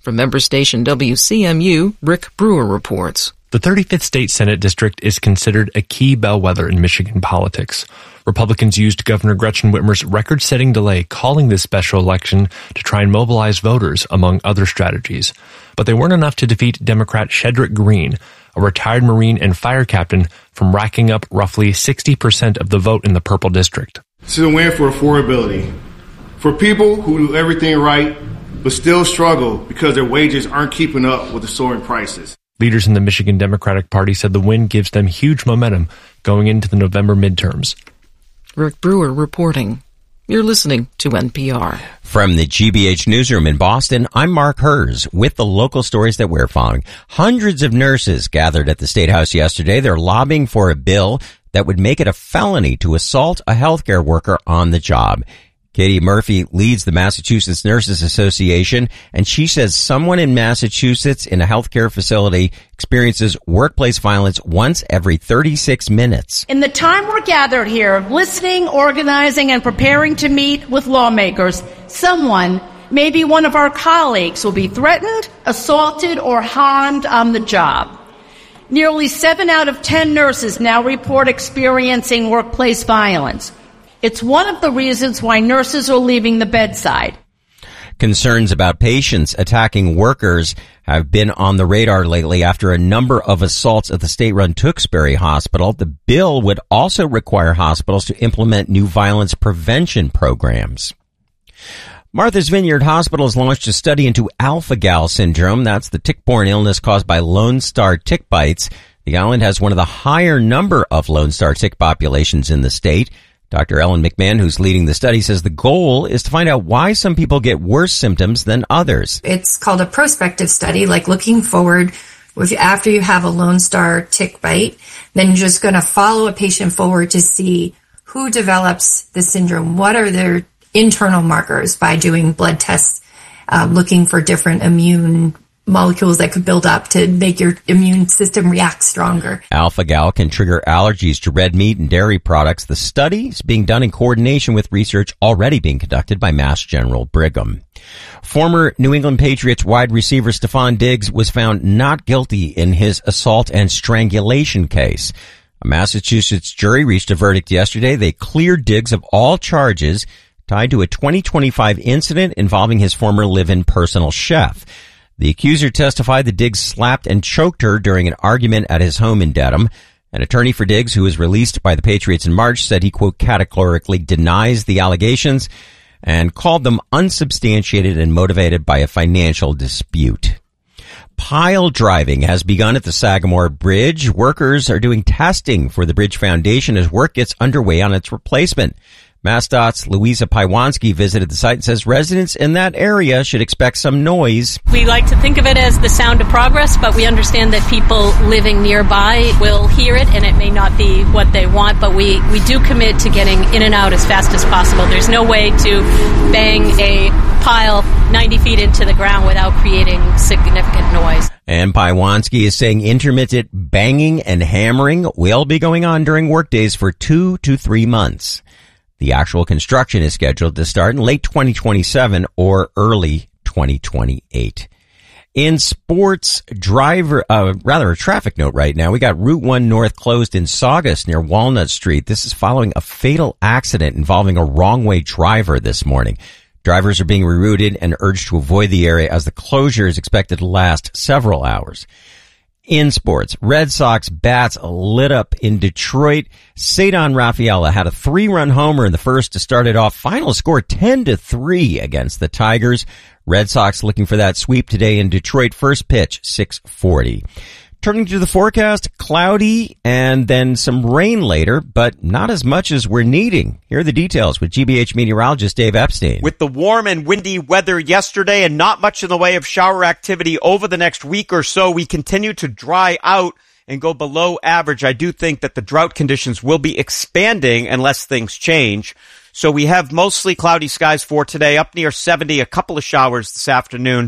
From member station WCMU, Rick Brewer reports. The 35th State Senate District is considered a key bellwether in Michigan politics. Republicans used Governor Gretchen Whitmer's record-setting delay calling this special election to try and mobilize voters, among other strategies. But they weren't enough to defeat Democrat Shedrick Green, a retired Marine and fire captain, from racking up roughly 60% of the vote in the Purple District. This is a win for affordability. For people who do everything right, but still struggle because their wages aren't keeping up with the soaring prices. Leaders in the Michigan Democratic Party said the win gives them huge momentum going into the November midterms. Rick Brewer reporting. You're listening to NPR. From the GBH newsroom in Boston, I'm Mark Hers with the local stories that we're following. Hundreds of nurses gathered at the State House yesterday. They're lobbying for a bill that would make it a felony to assault a healthcare worker on the job. Katie Murphy leads the Massachusetts Nurses Association, and she says someone in Massachusetts in a healthcare facility experiences workplace violence once every 36 minutes. In the time we're gathered here, listening, organizing, and preparing to meet with lawmakers, someone, maybe one of our colleagues, will be threatened, assaulted, or harmed on the job. Nearly 7 out of 10 nurses now report experiencing workplace violence. It's one of the reasons why nurses are leaving the bedside. Concerns about patients attacking workers have been on the radar lately after a number of assaults at the state-run Tewksbury Hospital. The bill would also require hospitals to implement new violence prevention programs. Martha's Vineyard Hospital has launched a study into alpha-gal syndrome. That's the tick-borne illness caused by Lone Star tick bites. The island has one of the higher number of Lone Star tick populations in the state. Dr. Ellen McMahon, who's leading the study, says the goal is to find out why some people get worse symptoms than others. It's called a prospective study, like looking forward. After you have a Lone Star tick bite, then you're just going to follow a patient forward to see who develops the syndrome. What are their internal markers by doing blood tests, looking for different immune molecules that could build up to make your immune system react stronger. Alpha-gal can trigger allergies to red meat and dairy products. The study is being done in coordination with research already being conducted by Mass General Brigham. Former New England Patriots wide receiver Stephon Diggs was found not guilty in his assault and strangulation case. A Massachusetts jury reached a verdict yesterday. They cleared Diggs of all charges tied to a 2025 incident involving his former live-in personal chef. The accuser testified that Diggs slapped and choked her during an argument at his home in Dedham. An attorney for Diggs, who was released by the Patriots in March, said he, quote, categorically denies the allegations and called them unsubstantiated and motivated by a financial dispute. Pile driving has begun at the Sagamore Bridge. Workers are doing testing for the bridge foundation as work gets underway on its replacement. MassDOT's Louisa Paiwanski visited the site and says residents in that area should expect some noise. We like to think of it as the sound of progress, but we understand that people living nearby will hear it, and it may not be what they want, but we do commit to getting in and out as fast as possible. There's no way to bang a pile 90 feet into the ground without creating significant noise. And Paiwanski is saying intermittent banging and hammering will be going on during workdays for 2 to 3 months. The actual construction is scheduled to start in late 2027 or early 2028. In sports, a traffic note right now. We got Route 1 North closed in Saugus near Walnut Street. This is following a fatal accident involving a wrong-way driver this morning. Drivers are being rerouted and urged to avoid the area as the closure is expected to last several hours. In sports, Red Sox bats lit up in Detroit. Ceddanne Rafaela had a 3-run homer in the first to start it off. Final score 10-3 against the Tigers. Red Sox looking for that sweep today in Detroit. First pitch, 6:40. Turning to the forecast, cloudy and then some rain later, but not as much as we're needing. Here are the details with GBH meteorologist Dave Epstein. With the warm and windy weather yesterday and not much in the way of shower activity over the next week or so, we continue to dry out and go below average. I do think that the drought conditions will be expanding unless things change. So we have mostly cloudy skies for today, up near 70, a couple of showers this afternoon.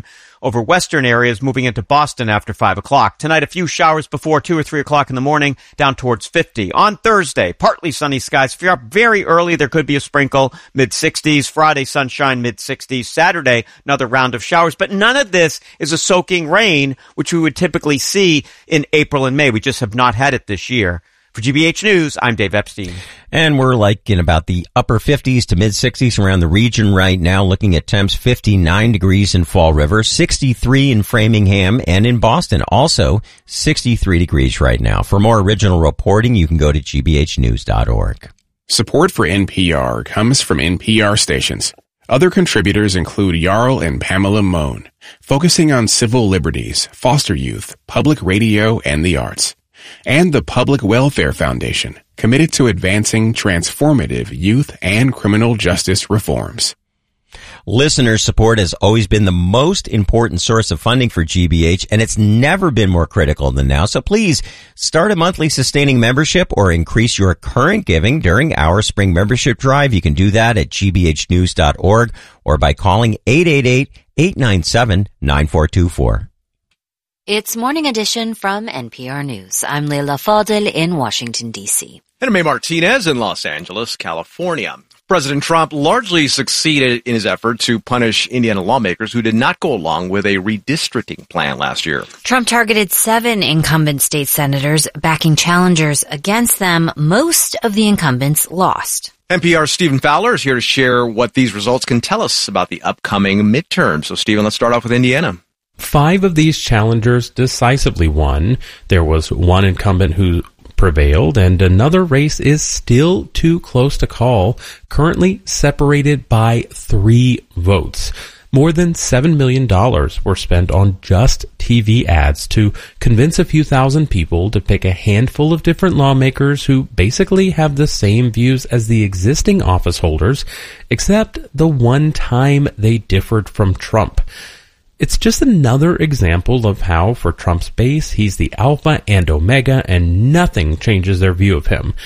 over western areas, moving into Boston after 5 o'clock. Tonight, a few showers before 2 or 3 o'clock in the morning, down towards 50. On Thursday, partly sunny skies. If you're up very early, there could be a sprinkle, mid-60s. Friday, sunshine, mid-60s. Saturday, another round of showers. But none of this is a soaking rain, which we would typically see in April and May. We just have not had it this year. For GBH News, I'm Dave Epstein. And we're like in about the upper 50s to mid 60s around the region right now, looking at temps 59 degrees in Fall River, 63 in Framingham, and in Boston also 63 degrees right now. For more original reporting, you can go to gbhnews.org. Support for NPR comes from NPR stations. Other contributors include Jarl and Pamela Mohn, focusing on civil liberties, foster youth, public radio, and the arts. And the Public Welfare Foundation, committed to advancing transformative youth and criminal justice reforms. Listener support has always been the most important source of funding for GBH, and it's never been more critical than now. So please start a monthly sustaining membership or increase your current giving during our spring membership drive. You can do that at gbhnews.org or by calling 888-897-9424. It's Morning Edition from NPR News. I'm Leila Fadel in Washington, D.C. And May Martinez in Los Angeles, California. President Trump largely succeeded in his effort to punish Indiana lawmakers who did not go along with a redistricting plan last year. Trump targeted 7 incumbent state senators, backing challengers against them. Most of the incumbents lost. NPR's Stephen Fowler is here to share what these results can tell us about the upcoming midterm. So, Stephen, let's start off with Indiana. 5 of these challengers decisively won. There was one incumbent who prevailed, and another race is still too close to call, currently separated by 3 votes. More than $7 million were spent on just TV ads to convince a few thousand people to pick a handful of different lawmakers who basically have the same views as the existing office holders, except the one time they differed from Trump. It's just another example of how, for Trump's base, he's the alpha and omega and nothing changes their view of him.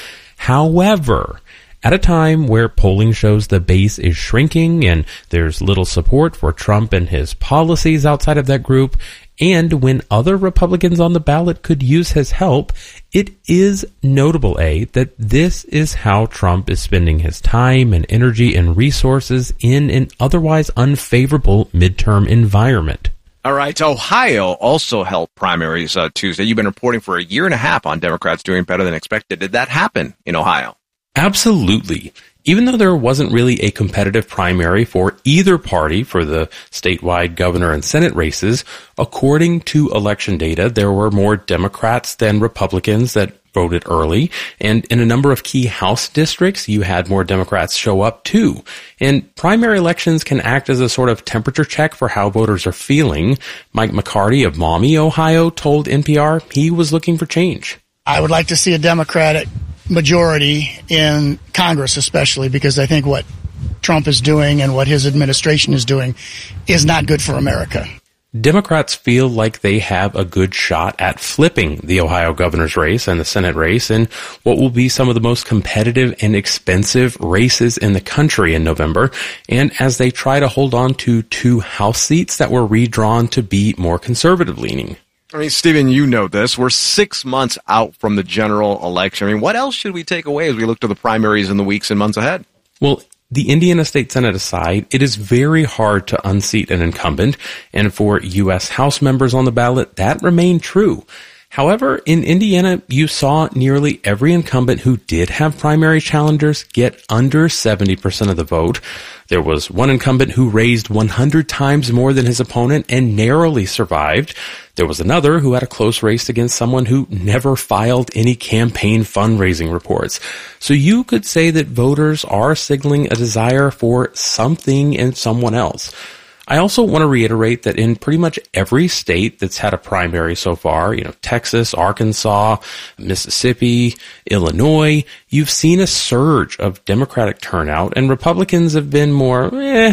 However, at a time where polling shows the base is shrinking and there's little support for Trump and his policies outside of that group, and when other Republicans on the ballot could use his help, it is notable, that this is how Trump is spending his time and energy and resources in an otherwise unfavorable midterm environment. All right. Ohio also held primaries Tuesday. You've been reporting for a year and a half on Democrats doing better than expected. Did that happen in Ohio? Absolutely. Even though there wasn't really a competitive primary for either party for the statewide governor and Senate races, according to election data, there were more Democrats than Republicans that voted early. And in a number of key House districts, you had more Democrats show up too. And primary elections can act as a sort of temperature check for how voters are feeling. Mike McCarty of Maumee, Ohio, told NPR he was looking for change. I would like to see a Democratic majority in Congress, especially because I think what Trump is doing and what his administration is doing is not good for America. Democrats feel like they have a good shot at flipping the Ohio governor's race and the Senate race in what will be some of the most competitive and expensive races in the country in November, and as they try to hold on to 2 House seats that were redrawn to be more conservative-leaning. I mean, Stephen, you know this. We're 6 months out from the general election. I mean, what else should we take away as we look to the primaries in the weeks and months ahead? Well, the Indiana State Senate aside, it is very hard to unseat an incumbent, and for U.S. House members on the ballot, that remained true. However, in Indiana, you saw nearly every incumbent who did have primary challengers get under 70% of the vote. There was one incumbent who raised 100 times more than his opponent and narrowly survived. There was another who had a close race against someone who never filed any campaign fundraising reports. So you could say that voters are signaling a desire for something in someone else. I also want to reiterate that in pretty much every state that's had a primary so far, Texas, Arkansas, Mississippi, Illinois, you've seen a surge of Democratic turnout, and Republicans have been more,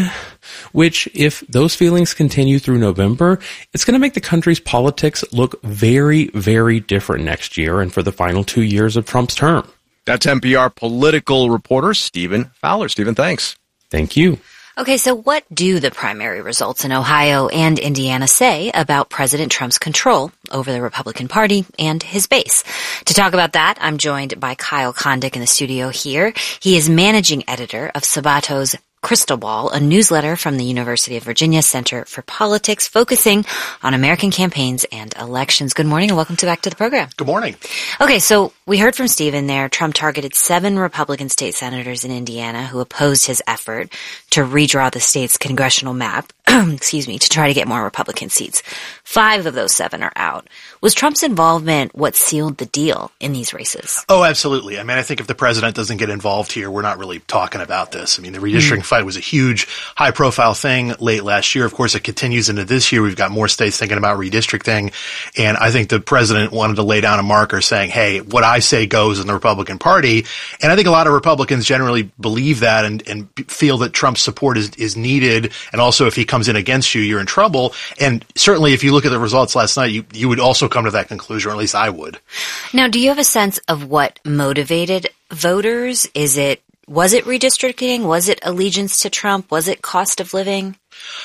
which if those feelings continue through November, it's going to make the country's politics look very, very different next year and for the final 2 years of Trump's term. That's NPR political reporter Stephen Fowler. Stephen, thanks. Thank you. Okay, so what do the primary results in Ohio and Indiana say about President Trump's control over the Republican Party and his base? To talk about that, I'm joined by Kyle Kondik in the studio here. He is managing editor of Sabato's Crystal Ball, a newsletter from the University of Virginia Center for Politics focusing on American campaigns and elections. Good morning and welcome back to the program. Good morning. Okay, so we heard from Stephen there. Trump targeted 7 Republican state senators in Indiana who opposed his effort to redraw the state's congressional map, to try to get more Republican seats. 5 of those 7 are out. Was Trump's involvement what sealed the deal in these races? Oh, absolutely. I mean, I think if the president doesn't get involved here, we're not really talking about this. I mean, the redistricting fight was a huge, high-profile thing late last year. Of course, it continues into this year. We've got more states thinking about redistricting. And I think the president wanted to lay down a marker saying, hey, what I say goes in the Republican Party. And I think a lot of Republicans generally believe that and feel that Trump's support is needed. And also, if he comes in against you, you're in trouble. And certainly, if you look at the results last night, you would also come to that conclusion, or at least I would. Now, do you have a sense of what motivated voters? Was it redistricting? Was it allegiance to Trump? Was it cost of living?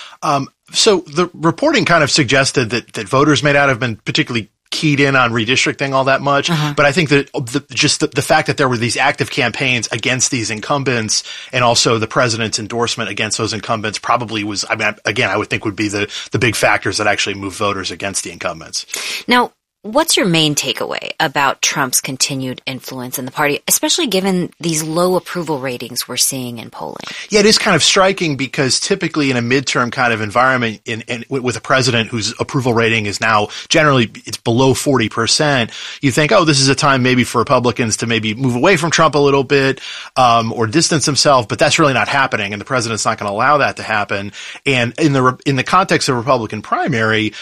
So the reporting kind of suggested that voters may not have been particularly keyed in on redistricting all that much. But I think that the fact that there were these active campaigns against these incumbents and also the president's endorsement against those incumbents probably was, I mean, again, I would think would be the big factors that actually move voters against the incumbents. Now, what's your main takeaway about Trump's continued influence in the party, especially given these low approval ratings we're seeing in polling? Yeah, it is kind of striking because typically in a midterm kind of environment with a president whose approval rating is now generally it's below 40%, you think, oh, this is a time maybe for Republicans to maybe move away from Trump a little bit or distance himself, but that's really not happening, and the president's not going to allow that to happen. And in the context of a Republican primary,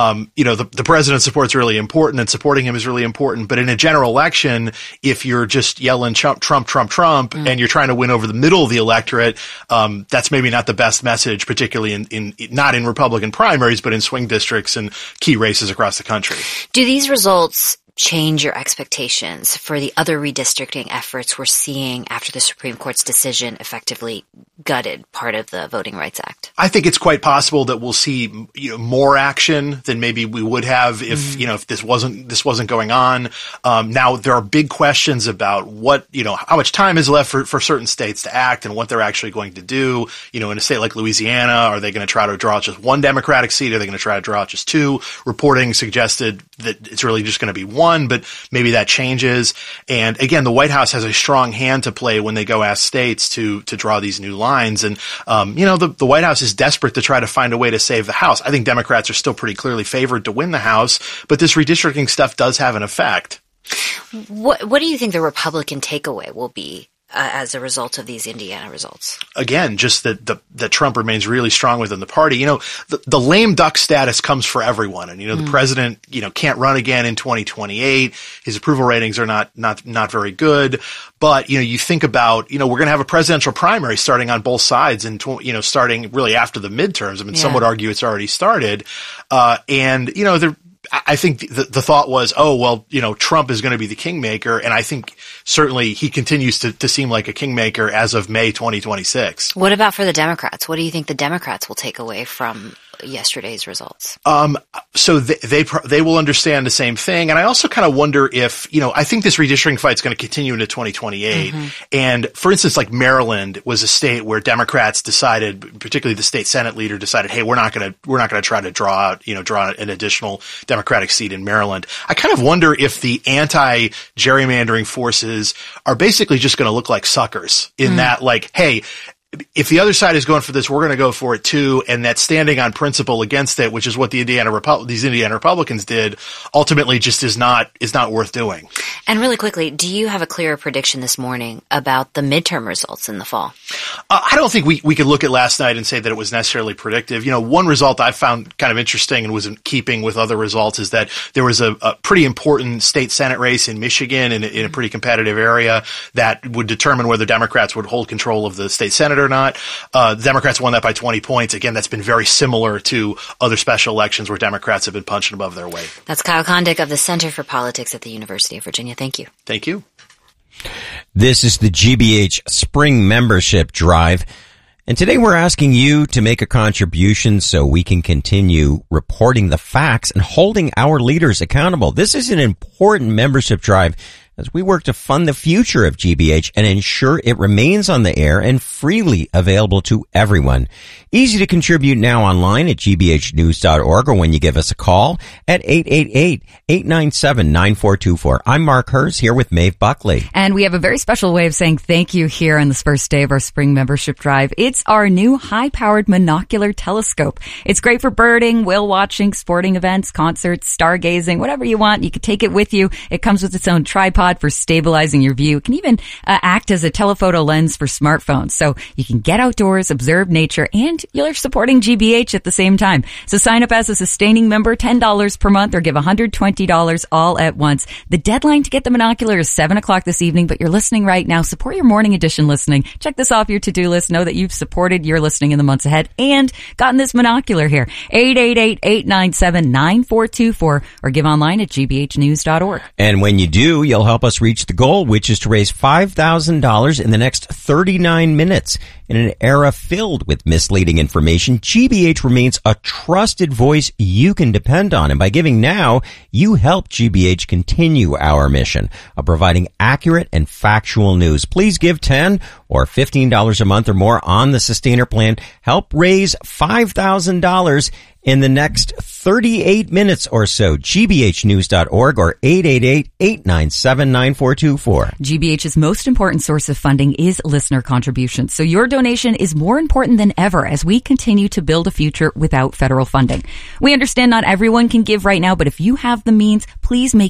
the president's support's really important and supporting him is really important. But in a general election, if you're just yelling Trump, and you're trying to win over the middle of the electorate, that's maybe not the best message, particularly not in Republican primaries, but in swing districts and key races across the country. Do these results change your expectations for the other redistricting efforts we're seeing after the Supreme Court's decision effectively gutted part of the Voting Rights Act? I think it's quite possible that we'll see more action than maybe we would have if this wasn't going on. Now there are big questions about how much time is left for certain states to act and what they're actually going to do. In a state like Louisiana, are they going to try to draw just one Democratic seat? Are they going to try to draw just 2? Reporting suggested that it's really just going to be 1, but maybe that changes. And again, the White House has a strong hand to play when they go ask states to draw these new lines. And, the White House is desperate to try to find a way to save the House. I think Democrats are still pretty clearly favored to win the House, but this redistricting stuff does have an effect. What do you think the Republican takeaway will be as a result of these Indiana results? Again, just that Trump remains really strong within the party. The lame duck status comes for everyone. And, the president, can't run again in 2028. His approval ratings are not very good. But, you think about, we're going to have a presidential primary starting on both sides and, starting really after the midterms. I mean, some would argue it's already started. I think the thought was, Trump is going to be the kingmaker. And I think certainly he continues to seem like a kingmaker as of May 2026. What about for the Democrats? What do you think the Democrats will take away from yesterday's results? So they will understand the same thing. And I also kind of wonder if, I think this redistricting fight is going to continue into 2028. And for instance, like Maryland was a state where Democrats decided, particularly the state Senate leader decided, hey, we're not going to try to draw an additional Democratic seat in Maryland. I kind of wonder if the anti-gerrymandering forces are basically just going to look like suckers in that, like, hey, if the other side is going for this, we're going to go for it too. And that standing on principle against it, which is what these Indiana Republicans did, ultimately just is not worth doing. And really quickly, do you have a clearer prediction this morning about the midterm results in the fall? I don't think we could look at last night and say that it was necessarily predictive. One result I found kind of interesting and was in keeping with other results is that there was a pretty important state Senate race in Michigan in a pretty competitive area that would determine whether Democrats would hold control of the state Senate or not. The Democrats won that by 20 points. Again, that's been very similar to other special elections where Democrats have been punching above their weight. That's Kyle Kondik of the Center for Politics at the University of Virginia. Thank you. Thank you. This is the GBH Spring Membership Drive. And today we're asking you to make a contribution so we can continue reporting the facts and holding our leaders accountable. This is an important membership drive as we work to fund the future of GBH and ensure it remains on the air and freely available to everyone. Easy to contribute now online at gbhnews.org or when you give us a call at 888-897-9424. I'm Mark Hers here with Maeve Buckley. And we have a very special way of saying thank you here on this first day of our spring membership drive. It's our new high-powered monocular telescope. It's great for birding, whale watching, sporting events, concerts, stargazing, whatever you want. You can take it with you. It comes with its own tripod for stabilizing your view. It can even act as a telephoto lens for smartphones. So you can get outdoors, observe nature, and you're supporting GBH at the same time. So sign up as a sustaining member, $10 per month, or give $120 all at once. The deadline to get the monocular is 7 o'clock this evening, but you're listening right now. Support your morning edition listening. Check this off your to-do list. Know that you've supported your listening in the months ahead and gotten this monocular here. 888-897-9424 or give online at gbhnews.org. And when you do, you'll help us reach the goal, which is to raise $5,000 in the next 39 minutes. In an era filled with misleading information, GBH remains a trusted voice you can depend on. And by giving now, you help GBH continue our mission of providing accurate and factual news. Please give $10 or $15 a month or more on the Sustainer plan. Help raise $5,000 in the next 38 minutes or so. gbhnews.org or 888-897-9424. GBH's most important source of funding is listener contributions. So your donation is more important than ever as we continue to build a future without federal funding. We understand not everyone can give right now, but if you have the means, please make